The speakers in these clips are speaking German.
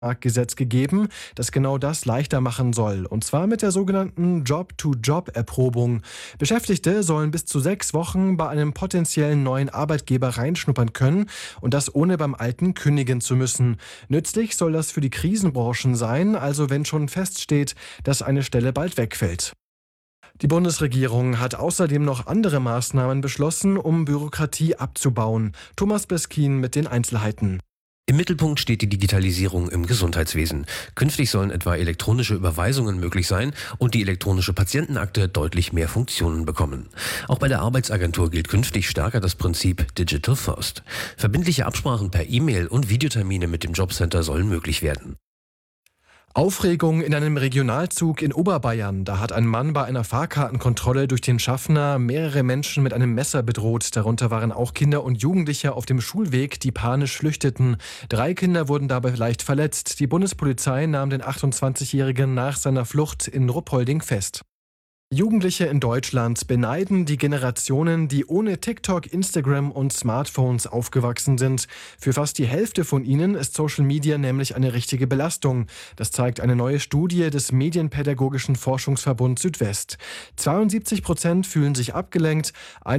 Gesetz gegeben, das genau das leichter machen soll, und zwar mit der sogenannten Job-to-Job-Erprobung. Beschäftigte sollen bis zu 6 Wochen bei einem potenziellen neuen Arbeitgeber reinschnuppern können und das ohne beim alten kündigen zu müssen. Nützlich soll das für die Krisenbranchen sein, also wenn schon feststeht, dass eine Stelle bald wegfällt. Die Bundesregierung hat außerdem noch andere Maßnahmen beschlossen, um Bürokratie abzubauen. Thomas Beskin mit den Einzelheiten. Im Mittelpunkt steht die Digitalisierung im Gesundheitswesen. Künftig sollen etwa elektronische Überweisungen möglich sein und die elektronische Patientenakte deutlich mehr Funktionen bekommen. Auch bei der Arbeitsagentur gilt künftig stärker das Prinzip Digital First. Verbindliche Absprachen per E-Mail und Videotermine mit dem Jobcenter sollen möglich werden. Aufregung in einem Regionalzug in Oberbayern. Da hat ein Mann bei einer Fahrkartenkontrolle durch den Schaffner mehrere Menschen mit einem Messer bedroht. Darunter waren auch Kinder und Jugendliche auf dem Schulweg, die panisch flüchteten. 3 Kinder wurden dabei leicht verletzt. Die Bundespolizei nahm den 28-Jährigen nach seiner Flucht in Ruppolding fest. Jugendliche in Deutschland beneiden die Generationen, die ohne TikTok, Instagram und Smartphones aufgewachsen sind. Für fast die Hälfte von ihnen ist Social Media nämlich eine richtige Belastung. Das zeigt eine neue Studie des Medienpädagogischen Forschungsverbund Südwest. 72% fühlen sich abgelenkt,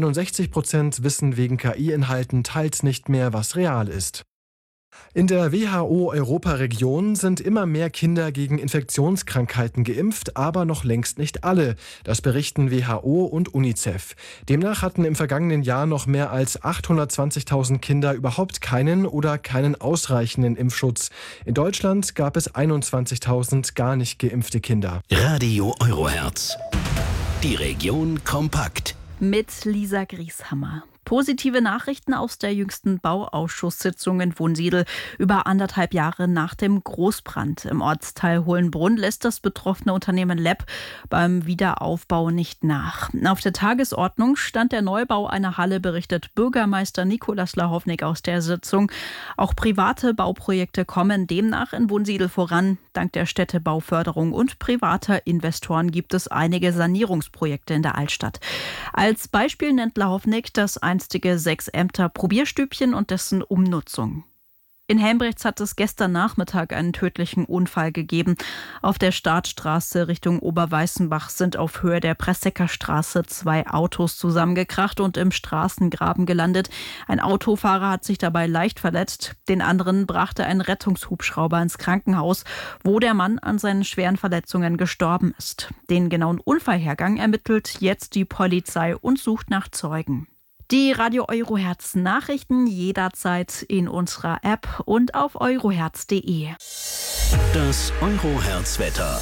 61% wissen wegen KI-Inhalten teils nicht mehr, was real ist. In der WHO-Europaregion sind immer mehr Kinder gegen Infektionskrankheiten geimpft, aber noch längst nicht alle. Das berichten WHO und UNICEF. Demnach hatten im vergangenen Jahr noch mehr als 820.000 Kinder überhaupt keinen oder keinen ausreichenden Impfschutz. In Deutschland gab es 21.000 gar nicht geimpfte Kinder. Radio Eurohertz. Die Region kompakt. Mit Lisa Grieshammer. Positive Nachrichten aus der jüngsten Bauausschusssitzung in Wunsiedel. Über 1,5 Jahre nach dem Großbrand im Ortsteil Hohenbrunn lässt das betroffene Unternehmen LEP beim Wiederaufbau nicht nach. Auf der Tagesordnung stand der Neubau einer Halle, berichtet Bürgermeister Nikolaus Lahovnik aus der Sitzung. Auch private Bauprojekte kommen demnach in Wunsiedel voran. Dank der Städtebauförderung und privater Investoren gibt es einige Sanierungsprojekte in der Altstadt. Als Beispiel nennt Lahovnik das einstige 6-Ämter-Probierstübchen und dessen Umnutzung. In Helmbrechts hat es gestern Nachmittag einen tödlichen Unfall gegeben. Auf der Startstraße Richtung Oberweißenbach sind auf Höhe der Pressecker Straße 2 Autos zusammengekracht und im Straßengraben gelandet. Ein Autofahrer hat sich dabei leicht verletzt. Den anderen brachte ein Rettungshubschrauber ins Krankenhaus, wo der Mann an seinen schweren Verletzungen gestorben ist. Den genauen Unfallhergang ermittelt jetzt die Polizei und sucht nach Zeugen. Die Radio Eurohertz Nachrichten jederzeit in unserer App und auf eurohertz.de. Das Eurohertz Wetter.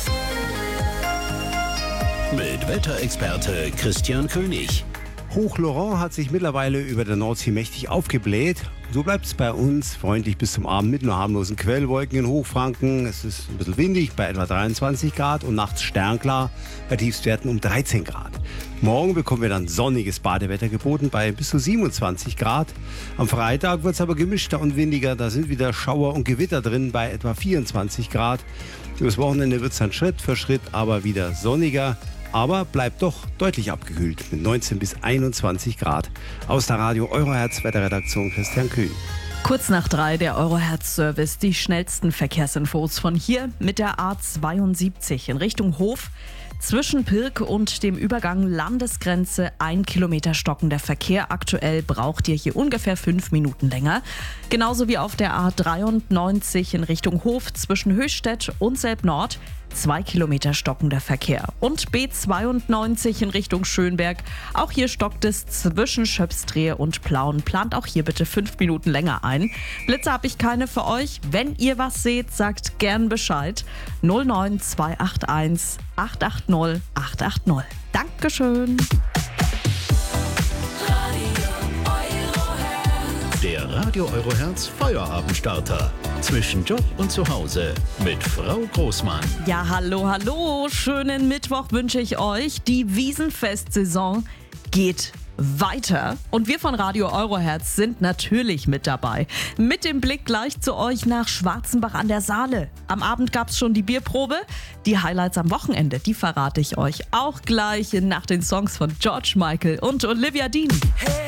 Mit Wetterexperte Christian König. Hoch Laurent hat sich mittlerweile über der Nordsee mächtig aufgebläht. So bleibt es bei uns freundlich bis zum Abend mit nur harmlosen Quellwolken in Hochfranken. Es ist ein bisschen windig bei etwa 23 Grad und nachts sternklar bei Tiefstwerten um 13 Grad. Morgen bekommen wir dann sonniges Badewetter geboten bei bis zu 27 Grad. Am Freitag wird es aber gemischter und windiger. Da sind wieder Schauer und Gewitter drin bei etwa 24 Grad. Übers Wochenende wird es dann Schritt für Schritt aber wieder sonniger. Aber bleibt doch deutlich abgekühlt mit 19 bis 21 Grad. Aus der Radio Eurohertz Wetterredaktion Christian Köhn. Kurz nach 3 der Eurohertz-Service, die schnellsten Verkehrsinfos von hier mit der A72 in Richtung Hof. Zwischen Pirk und dem Übergang Landesgrenze 1 Kilometer stockender Verkehr. Aktuell braucht ihr hier ungefähr 5 Minuten länger. Genauso wie auf der A93 in Richtung Hof zwischen Höchstädt und Selb-Nord. 2 Kilometer stockender Verkehr. Und B92 in Richtung Schönberg. Auch hier stockt es zwischen Schöpsdrehe und Plauen. Plant auch hier bitte 5 Minuten länger ein. Blitze habe ich keine für euch. Wenn ihr was seht, sagt gern Bescheid. 09281 880 880. Dankeschön. Der Radio Eurohertz Feuerabendstarter. Zwischen Job und Zuhause mit Frau Großmann. Ja, hallo. Schönen Mittwoch wünsche ich euch. Die Wiesenfest-Saison geht weiter. Und wir von Radio Eurohertz sind natürlich mit dabei. Mit dem Blick gleich zu euch nach Schwarzenbach an der Saale. Am Abend gab es schon die Bierprobe. Die Highlights am Wochenende, die verrate ich euch auch gleich nach den Songs von George Michael und Olivia Dean. Hey.